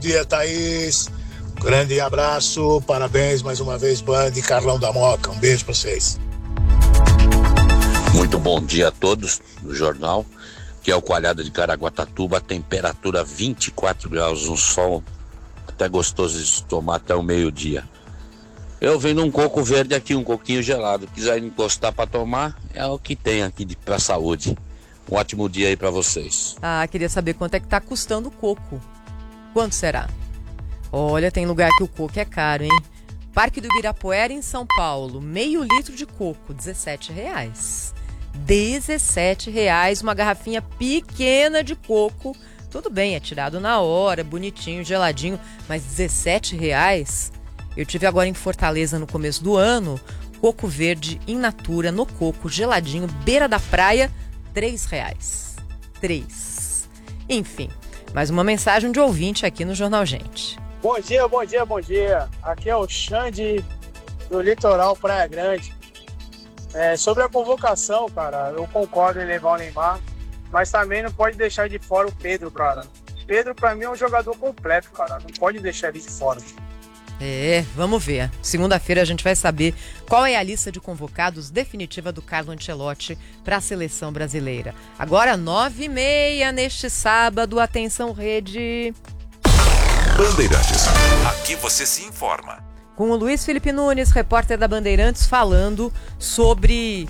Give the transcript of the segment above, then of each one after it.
dia, Thaís. Grande abraço, parabéns mais uma vez, Band e Carlão da Moca. Um beijo pra vocês. Muito bom dia a todos do jornal, que é o Coalhada de Caraguatatuba, temperatura 24 graus, um sol até gostoso de tomar até o meio-dia. Eu vendo um coco verde aqui, um coquinho gelado, quiser encostar para tomar, é o que tem aqui para saúde. Um ótimo dia aí para vocês. Queria saber quanto é que tá custando o coco. Quanto será? Olha, tem lugar que o coco é caro, hein? Parque do Ibirapuera, em São Paulo, meio litro de coco, R$17. R$17, uma garrafinha pequena de coco. Tudo bem, é tirado na hora, bonitinho, geladinho, mas R$17? Eu tive agora em Fortaleza no começo do ano, coco verde in natura, no coco, geladinho, beira da praia, R$3. Enfim, mais uma mensagem de ouvinte aqui no Jornal Gente. Bom dia. Aqui é o Xande do Litoral Praia Grande. Sobre a convocação, cara, eu concordo em levar o Neymar, mas também não pode deixar de fora o Pedro, cara. Pedro, pra mim, é um jogador completo, cara. Não pode deixar ele de fora. Vamos ver. Segunda-feira a gente vai saber qual é a lista de convocados definitiva do Carlo Ancelotti para a seleção brasileira. Agora, 9h30 neste sábado. Atenção, rede. Bandeirantes. Aqui você se informa. Com o Luiz Felipe Nunes, repórter da Bandeirantes, falando sobre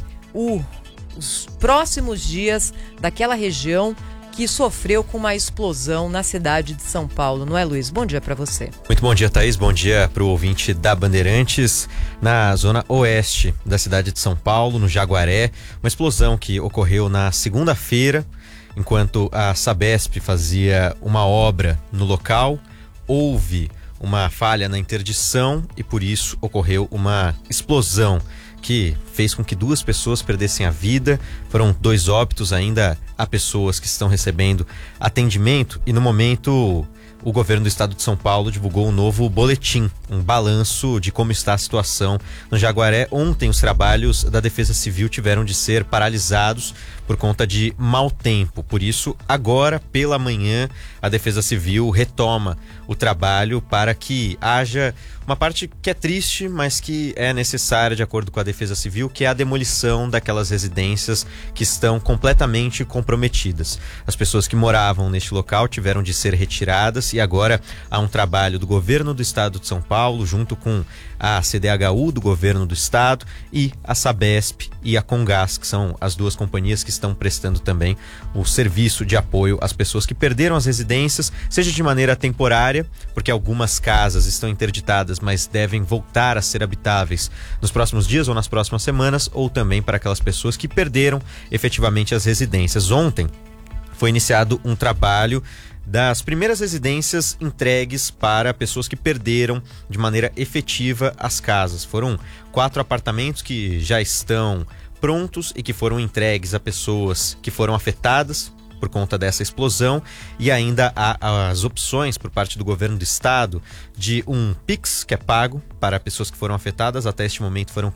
os próximos dias daquela região que sofreu com uma explosão na cidade de São Paulo. Não é, Luiz? Bom dia para você. Muito bom dia, Thaís. Bom dia para o ouvinte da Bandeirantes. Na zona oeste da cidade de São Paulo, no Jaguaré, uma explosão que ocorreu na segunda-feira, enquanto a Sabesp fazia uma obra no local. Houve uma falha na interdição e por isso ocorreu uma explosão que fez com que 2 pessoas perdessem a vida. Foram 2 óbitos, ainda há pessoas que estão recebendo atendimento e no momento o governo do estado de São Paulo divulgou um novo boletim, um balanço de como está a situação no Jaguaré. Ontem os trabalhos da Defesa Civil tiveram de ser paralisados por conta de mau tempo. Por isso, agora pela manhã, a Defesa Civil retoma o trabalho para que haja uma parte que é triste, mas que é necessária de acordo com a Defesa Civil, que é a demolição daquelas residências que estão completamente comprometidas. As pessoas que moravam neste local tiveram de ser retiradas e agora há um trabalho do governo do estado de São Paulo, junto com a CDHU do governo do estado e a Sabesp e a Comgás, que são as 2 companhias que estão prestando também o serviço de apoio às pessoas que perderam as residências, seja de maneira temporária, porque algumas casas estão interditadas, mas devem voltar a ser habitáveis nos próximos dias ou nas próximas semanas, ou também para aquelas pessoas que perderam efetivamente as residências. Ontem foi iniciado um trabalho das primeiras residências entregues para pessoas que perderam de maneira efetiva as casas. Foram 4 apartamentos que já estão prontos e que foram entregues a pessoas que foram afetadas por conta dessa explosão, e ainda há as opções por parte do governo do estado de um Pix que é pago para pessoas que foram afetadas. Até este momento foram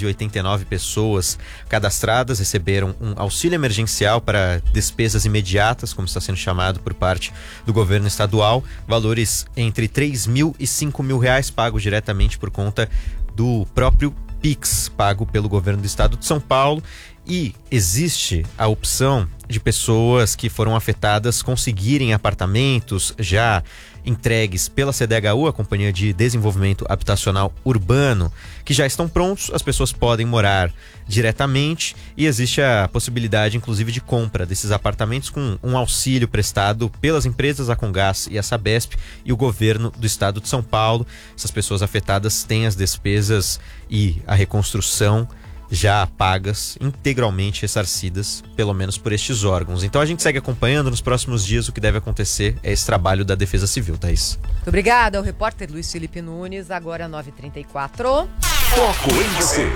589 pessoas cadastradas, receberam um auxílio emergencial para despesas imediatas, como está sendo chamado por parte do governo estadual, valores entre R$3.000 e R$5.000 pagos diretamente por conta do próprio Pix pago pelo governo do estado de São Paulo. E existe a opção de pessoas que foram afetadas conseguirem apartamentos já entregues pela CDHU, a Companhia de Desenvolvimento Habitacional Urbano, que já estão prontos. As pessoas podem morar diretamente e existe a possibilidade, inclusive, de compra desses apartamentos com um auxílio prestado pelas empresas, a Comgás e a Sabesp e o governo do estado de São Paulo. Essas pessoas afetadas têm as despesas e a reconstrução já pagas, integralmente ressarcidas, pelo menos por estes órgãos. Então a gente segue acompanhando. Nos próximos dias o que deve acontecer é esse trabalho da Defesa Civil, Thaís. Muito obrigada ao repórter Luiz Felipe Nunes. Agora 9h34. Foco em você.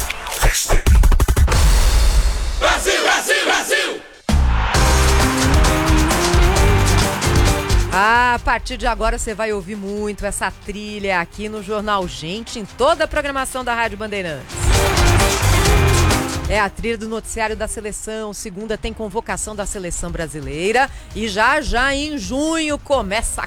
Brasil, Brasil, Brasil! A partir de agora você vai ouvir muito essa trilha aqui no Jornal Gente, em toda a programação da Rádio Bandeirantes. É a trilha do noticiário da seleção. Segunda tem convocação da seleção brasileira e já em junho começa